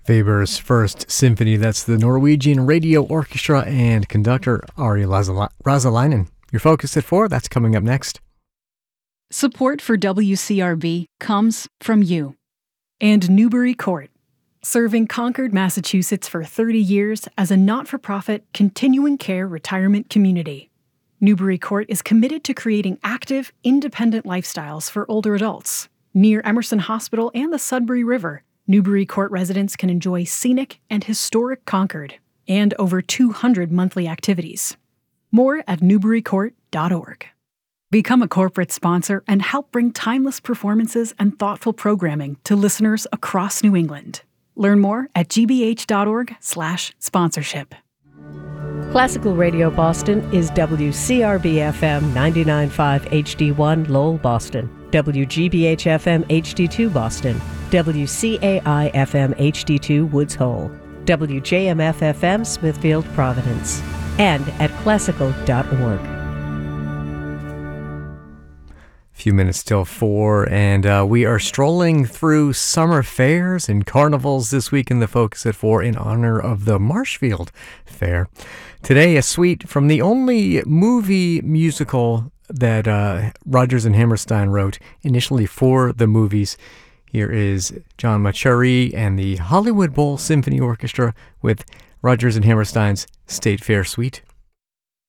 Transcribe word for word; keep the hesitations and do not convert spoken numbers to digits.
Weber's First Symphony. That's the Norwegian Radio Orchestra and conductor Ari Rasalainen. Your Focus at four, that's coming up next. Support for W C R B comes from you and Newbury Court, serving Concord, Massachusetts for thirty years as a not-for-profit continuing care retirement community. Newbury Court is committed to creating active, independent lifestyles for older adults. Near Emerson Hospital and the Sudbury River, Newbury Court residents can enjoy scenic and historic Concord and over two hundred monthly activities. More at newbury court dot org. Become a corporate sponsor and help bring timeless performances and thoughtful programming to listeners across New England. Learn more at g b h dot org slash sponsorship. Classical Radio Boston is W C R B F M ninety-nine point five H D one Lowell, Boston, W G B H F M H D two Boston, W C A I F M H D two Woods Hole, W J M F F M Smithfield, Providence, and at classical dot org. Few minutes till four, and uh, we are strolling through summer fairs and carnivals this week in the Focus at four in honor of the Marshfield Fair. Today, a suite from the only movie musical that uh, Rodgers and Hammerstein wrote initially for the movies. Here is John Mauceri and the Hollywood Bowl Symphony Orchestra with Rodgers and Hammerstein's State Fair Suite.